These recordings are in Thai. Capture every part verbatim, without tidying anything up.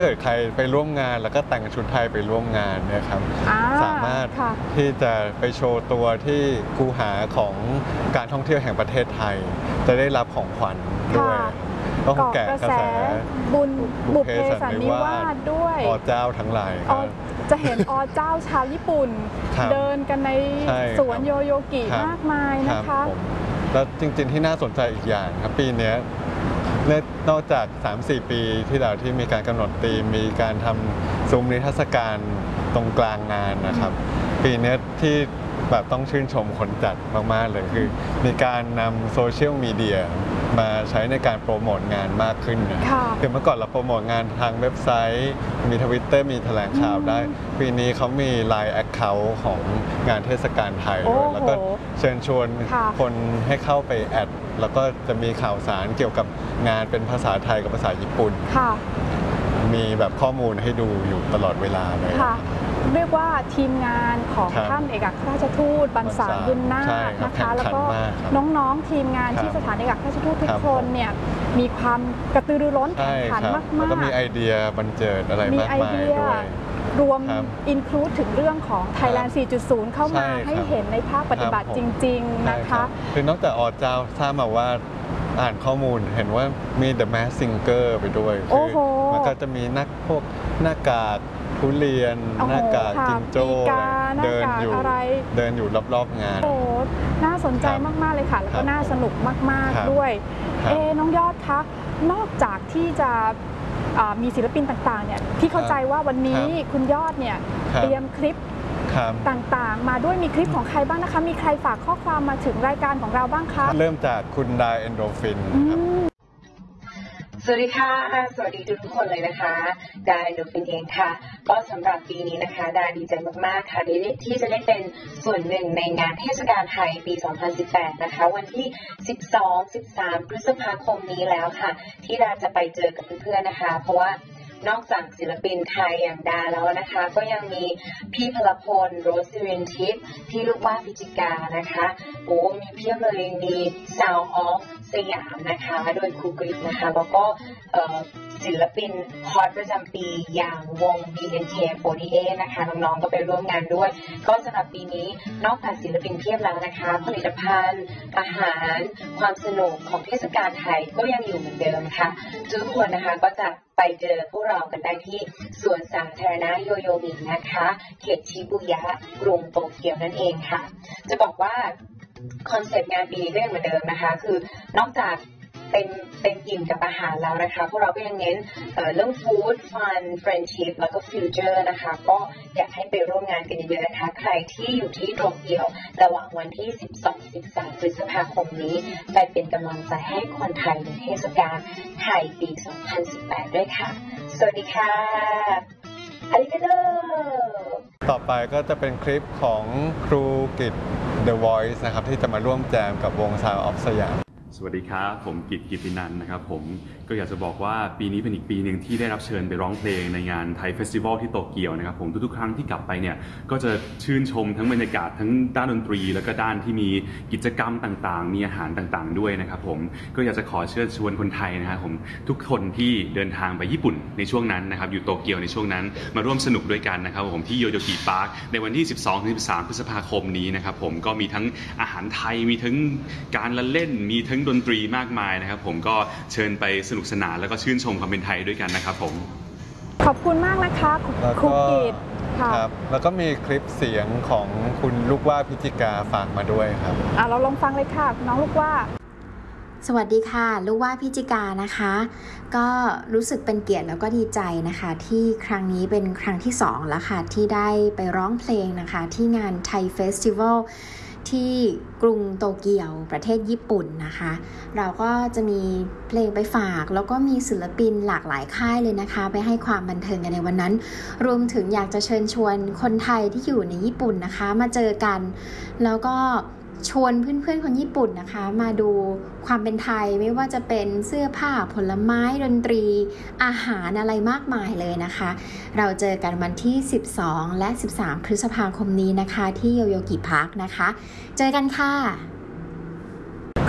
เกิดใครไปร่วมงานแล้วก็แต่งชุดไทยไปร่วมงานเนี่ยครับสามารถที่จะไปโชว์ตัวที่คูหาของการท่องเที่ยวแห่งประเทศไทยจะได้รับของขวัญด้วยต้องแกะกระแสบุญบุพเพสันนิวาสด้วยอเจ้าทั้งหลายจะเห็นอเจ้าชาวญี่ปุ่นเดินกันในสวนโยโยกิมากมายนะคะแล้วจริงๆที่น่าสนใจอีกอย่างครับปีนี้นอกจาก สามสี่ ปีที่แล้วที่มีการกำหนดธีมมีการทำซุ้มนิทรรศการตรงกลางงานนะครับปีนี้ที่แบบต้องชื่นชมคนจัดมากๆเลยคือมีการนำโซเชียลมีเดียมาใช้ในการโปรโมทงานมากขึ้นนะคือเมื่อก่อนเราโปรโมทงานทางเว็บไซต์มี ทวิตเตอร์ มีแถลงข่าวได้ปีนี้เขามี ไลน์ Account ของงานเทศกาลไทยด้วยแล้วก็เชิญชวนคนให้เข้าไปแอดแล้วก็จะมีข่าวสารเกี่ยวกับงานเป็นภาษาไทยกับภาษาญี่ปุ่นมีแบบข้อมูลให้ดูอยู่ตลอดเวลาเลยเรียกว่าทีมงานของท่านเอกอัครราชทูตบรรษารบุญนาคนะคะแล้วก็น้องๆทีมงานที่สถานเอกอัครราชทูตทุกคนเนี่ยมีความกระตือรือร้นแข่งขันมากๆแล้วก็มีไอเดียบันเจิดอะไรมากมายด้วยรวมอินคลูดถึงเรื่องของ Thailand สี่จุดศูนย์ เข้ามาให้เห็นในภาคปฏิบัติจริงๆนะคะคือนอกจากอเจ้าทราบมาว่าอ่านข้อมูลเห็นว่ามี The Masked Singer ไปด้วยคือมันก็จะมีนักพวกหน้ากากทุเรียนหน้ากากจิงโจ้เดินอยู่เดินอยู่รอบๆงานโอ้น่าสนใจมากๆเลยค่ะแล้วก็น่าสนุกมากๆด้วยเอ๊น้องยอดคะนอกจากที่จะมีศิลปินต่างๆเนี่ยพี่เข้าใจว่าวันนี้คุณยอดเนี่ยเตรียมคลิปต่างๆมาด้วยมีคลิปของใครบ้างนะคะมีใครฝากข้อความมาถึงรายการของเราบ้างคะเริ่มจากคุณดาเอนโดฟินครับสวัสดีค่ะสวัสดีทุกคนเลยนะคะดาเอนโดฟินเองค่ะก็สำหรับปีนี้นะคะดาดีใจมากๆค่ะที่จะได้เป็นส่วนหนึ่งในงานเทศกาลไทยปี สองพันสิบแปด นะคะวันที่ สิบสอง สิบสาม พฤษภาคมนี้แล้วค่ะที่ดาจะไปเจอกับเพื่อนๆนะคะเพราะว่านอกจากศิลปินไทยอย่างดาแล้วนะคะก็ยังมีพี่พลพลโรสซิรินทิพย์พี่ลูกว่าพิจิกานะคะโอ้มีเพียบเลยมี Sound of สยามนะคะโดยครูกริชนะคะแล้วก็ศิลปินฮอตประจำปีอย่างวง บี เอ็น เค โฟร์ตี้เอท นะคะน้องๆก็ไปร่วมงานด้วยก็สำหรับปีนี้นอกจากศิลปินเพียบแล้วนะคะผลิตภัณฑ์อาหารความสนุกของเทศกาลไทยก็ยังอยู่เหมือนเดิมค่ะทุกคนนะคะก็จะไปเจอพวกเรากันได้ที่สวนสาธารณะโยโยมินะคะเขตชิบุยะกรุงโตเกียวนั่นเองค่ะจะบอกว่าคอนเซ็ปต์งานปีนี้ก็ยังเหมือนเดิมนะคะคือนอกจากเต็มเต็มอิ่มกับอาหารแล้วนะคะพวกเราก็ยังเน้น เอ่อ เรื่องฟู้ดฟันเฟรนชิพแล้วก็ฟิวเจอร์นะคะก็อยากให้ไปร่วมงานกันเยอะๆนะคะใครที่อยู่ที่โตเกียวระหว่างวันที่ สิบสอง สิบสาม พฤษภาคมนี้ไปเป็นกำลังใจให้คนไทยในเทศกาลไทยปี สองพันสิบแปด ด้วยค่ะสวัสดีค่ะอาริกาโตต่อไปก็จะเป็นคลิปของครูกิต The Voice นะครับที่จะมาร่วมแจมกับวง Sound of สยามสวัสดีครับผมกิต กิตินันท์นะครับผมก็อยากจะบอกว่าปีนี้เป็นอีกปีหนึ่งที่ได้รับเชิญไปร้องเพลงในงานไทยเฟสติวัลที่โตเกียวนะครับผมทุกๆครั้งที่กลับไปเนี่ยก็จะชื่นชมทั้งบรรยากาศทั้งด้านดนตรีแล้วก็ด้านที่มีกิจกรรมต่างๆมีอาหารต่างๆด้วยนะครับผมก็อยากจะขอเชิญชวนคนไทยนะครับผมทุกคนที่เดินทางไปญี่ปุ่นในช่วงนั้นนะครับอยู่โตเกียวในช่วงนั้นมาร่วมสนุกด้วยกันนะครับผมที่โยโยกิพาร์คในวันที่ สิบสองถึงสิบสาม พฤษภาคมนี้นะครับผมก็มีทั้งอาหารไทยมีทั้งการละเล่นมีทั้งดนตรีมากมายนะครับผมก็เชิญไปสนุกสนานแล้วก็ชื่นชมความเป็นไทยด้วยกันนะครับผมขอบคุณมากนะคะครูกิตครับแล้วก็มีคลิปเสียงของคุณลูกว่าพิจิกาฝากมาด้วยครับอ่ะเราลองฟังเลยค่ะน้องลูกว่าสวัสดีค่ะลูกว่าพิจิกานะคะก็รู้สึกเป็นเกียรติแล้วก็ดีใจนะคะที่ครั้งนี้เป็นครั้งที่สองแล้วค่ะที่ได้ไปร้องเพลงนะคะที่งานไทยเฟสติวัลที่กรุงโตเกียวประเทศญี่ปุ่นนะคะเราก็จะมีเพลงไปฝากแล้วก็มีศิลปินหลากหลายค่ายเลยนะคะไปให้ความบันเทิงกันในวันนั้นรวมถึงอยากจะเชิญชวนคนไทยที่อยู่ในญี่ปุ่นนะคะมาเจอกันแล้วก็ชวนเพื่อนๆคนญี่ปุ่นนะคะมาดูความเป็นไทยไม่ว่าจะเป็นเสื้อผ้าผลไม้ดนตรีอาหารอะไรมากมายเลยนะคะเราเจอกันวันที่สิบสองและสิบสามพฤษภาคมนี้นะคะที่โยโยกิพาร์คนะคะเจอกันค่ะข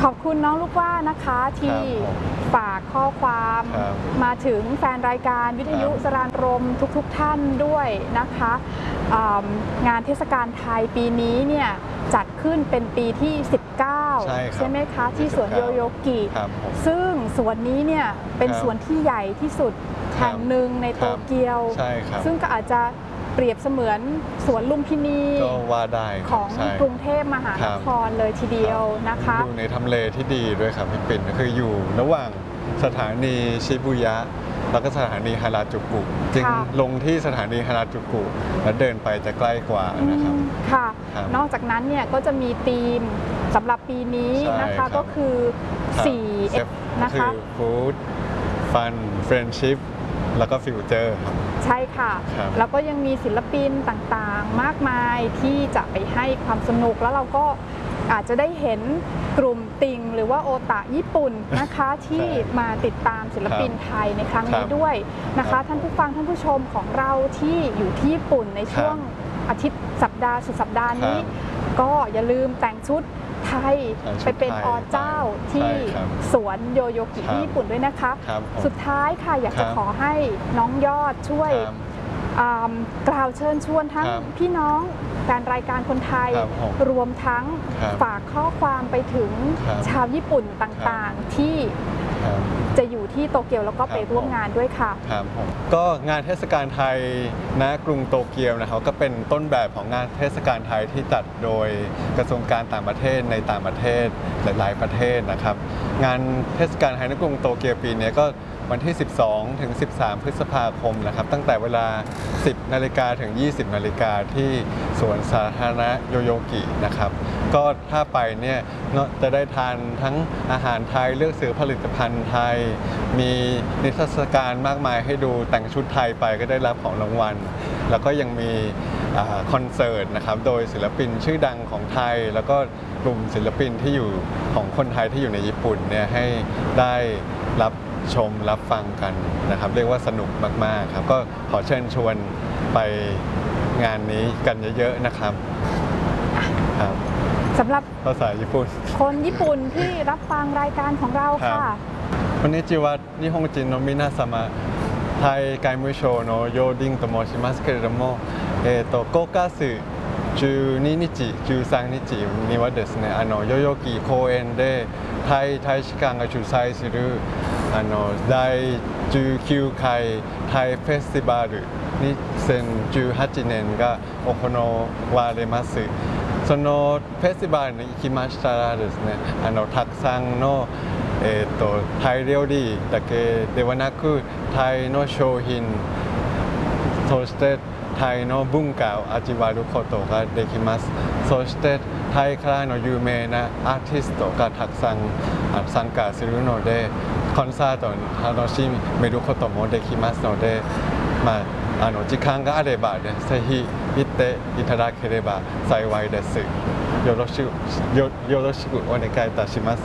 ขอบคุณน้องลูกว่านะคะที่ฝากข้อความมาถึงแฟนรายการวิทยุสรานรมทุกๆ ท, ท่านด้วยนะคะงานเทศกาลไทยปีนี้เนี่ยจัดขึ้นเป็นปีที่สิบเก้าใช่ใช่ไหมคะที่สวนโยโยกิซึ่งสวนนี้เนี่ยเป็นสวนที่ใหญ่ที่สุดแห่งหนึ่งในโตเกียวซึ่งก็อาจจะเปรียบเสมือนสวนลุมพินีของกรุงเทพมหานครเลยทีเดียวนะคะอยู่ในทำเลที่ดีด้วยครับพี่ปิ่นคืออยู่ระหว่างสถานีชิบุยะแล้วก็สถานีฮาราจูกุจึงลงที่สถานีฮาราจูกุแล้วเดินไปจะใกล้กว่านะครับค่ะนอกจากนั้นเนี่ยก็จะมีธีมสำหรับปีนี้นะคะก็คือสี่ F นะคะฟู้ดฟันเฟรนด์ชิพแล้วก็ฟิวเจอร์ครับใช่ค่ะแล้วก็ยังมีศิลปินต่างๆมากมายที่จะไปให้ความสนุกแล้วเราก็อาจจะได้เห็นกลุ่มติ่งหรือว่าโอตะญี่ปุ่นนะคะที่มาติดตามศิลปินไทยในครั้งนี้ด้วยนะคะท่านผู้ฟังท่านผู้ชมของเราที่อยู่ที่ญี่ปุ่นในช่วงอาทิตย์สัปดาห์สุดสัปดาห์นี้ก็อย่าลืมแต่งชุดไทยไปเป็นอเจ้าที่สวนโยโยกิที่ญี่ปุ่นด้วยนะคะสุดท้ายค่ะอยากจะขอให้น้องยอดช่วยกล่าวเชิญชวนทั้งพี่น้องแฟนรายการคนไทยรวมทั้งฝากข้อความไปถึงชาวญี่ปุ่นต่างๆที่จะอยู่ที่โตเกียวแล้วก็ไปร่วมงานด้วยค่ะครับผมก็งานเทศกาลไทยณกรุงโตเกียวนะครับก็เป็นต้นแบบของงานเทศกาลไทยที่จัดโดยกระทรวงการต่างประเทศในต่างประเทศหลายๆประเทศนะครับงานเทศกาลไทยณกรุงโตเกียวปีนี้ก็วันที่สิบสองถึงสิบสามพฤษภาคมนะครับตั้งแต่เวลาสิบนาฬิกาถึงยี่สิบนาฬิกาที่สวนสาธารณะโยโยกินะครับก็ถ้าไปเนี่ยจะได้ทานทั้งอาหารไทยเลือกซื้อผลิตภัณฑ์ไทยมีนิทรรศการมากมายให้ดูแต่งชุดไทยไปก็ได้รับของรางวัลแล้วก็ยังมีคอนเสิร์ตนะครับโดยศิลปินชื่อดังของไทยแล้วก็กลุ่มศิลปินที่อยู่ของคนไทยที่อยู่ในญี่ปุ่นเนี่ยให้ได้รับชมรับฟังกันนะครับเรียกว่าสนุกมากๆครับก็ขอเชิญชวนไปงานนี้กันเยอะๆนะครับครับสำหรับภาษาญี่ปุ่นคนญี่ปุ่นที่รับฟังรายการของเราค่ะこんにちは日本人の皆様タイ外務省のヨーディンと申しますけれども、えーと、ごがつじゅうににち、じゅうさんにちにはですね、あの代々木公園でタイ大使館が主催するあのだいじゅうきゅうかいタイフェスティバルにせんじゅうはちねんが行われます。そのフェスティバルに行きましたらですね、あのたくさんのえー、とタイ料理だけではなくタイの商品そしてタイの文化を味わうことができますそしてタイからの有名なアーティストがたくさん参加するのでコンサートに楽しめることもできますので、まあ、あの時間があれば、ね、ぜひ行っていただければ幸いですよろしくよよろしくお願いいたします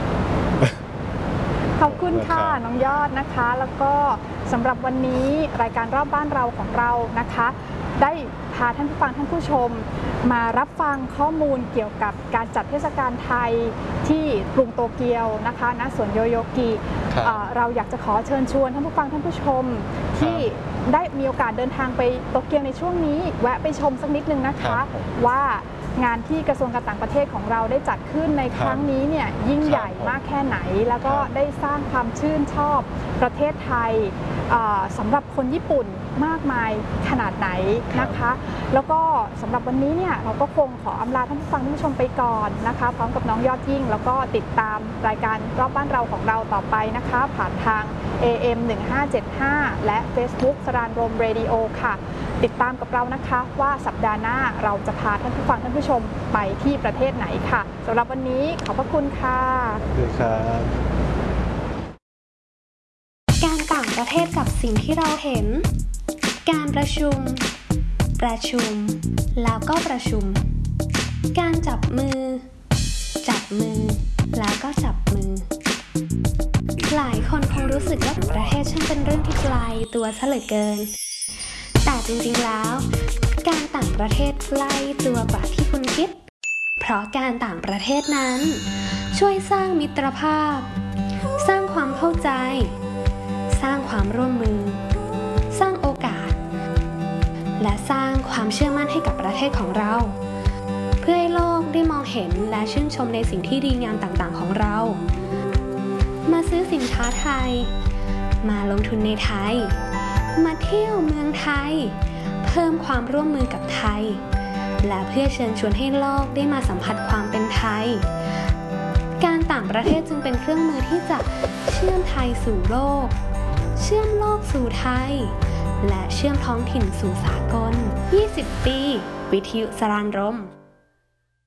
ขอบคุณค่ะน้องยอดนะคะแล้วก็สำหรับวันนี้รายการรอบบ้านเราของเรานะคะได้พาท่านผู้ฟังท่านผู้ชมมารับฟังข้อมูลเกี่ยวกับการจัดเทศกาลไทยที่กรุงโตเกียวนะคะณสวนโยโยกิเราอยากจะขอเชิญชวนท่านผู้ฟังท่านผู้ชมที่ได้มีโอกาสเดินทางไปโตเกียวในช่วงนี้แวะไปชมสักนิดนึงนะคะว่างานที่กระทรวงการต่างประเทศของเราได้จัดขึ้นในครั้งนี้เนี่ยยิ่งใหญ่มากแค่ไหนแล้วก็ได้สร้างความชื่นชอบประเทศไทยสำหรับคนญี่ปุ่นมากมายขนาดไหนนะคะแล้วก็สำหรับวันนี้เนี่ยเราก็คงขออำลาท่านผู้ฟังท่านผู้ชมไปก่อนนะคะพร้อมกับน้องยอดยิ่งแล้วก็ติดตามรายการรอบบ้านเราของเราต่อไปนะคะผ่านทาง เอ เอ็ม หนึ่งห้าเจ็ดห้า และ Facebook สรานรมเรดิโอค่ะติดตามกับเรานะคะว่าสัปดาห์หน้าเราจะพาท่านผู้ฟังท่านผู้ชมไปที่ประเทศไหนค่ะสำหรับวันนี้ขอบพระคุณค่ะสวัสดีครับการต่างประเทศกับสิ่งที่เราเห็นการประชุมประชุมแล้วก็ประชุมการจับมือจับมือแล้วก็จับมือหลายคนคงรู้สึกว่าประเทศช่างเป็นเรื่องที่ไกลตัวซะเหลือเกินแต่จริงๆแล้วการต่างประเทศใกล้ตัวกว่าที่คุณคิดเพราะการต่างประเทศนั้นช่วยสร้างมิตรภาพ สร้างความเข้าใจ สร้างความร่วมมือ สร้างโอกาส และสร้างความเชื่อมั่นให้กับประเทศของเรา เพื่อให้โลกได้มองเห็นและชื่นชมในสิ่งที่ดีงามต่างๆของเรา มาซื้อสินค้าไทย มาลงทุนในไทย มาเที่ยวเมืองไทย เพิ่มความร่วมมือกับไทย และเพื่อเชิญชวนให้โลกได้มาสัมผัสความเป็นไทย การต่างประเทศจึงเป็นเครื่องมือที่จะเชื่อมไทยสู่โลก เชื่อมโลกสู่ไทย และเชื่อมท้องถิ่นสู่สากล ยี่สิบ ปี วิทยุสรานรม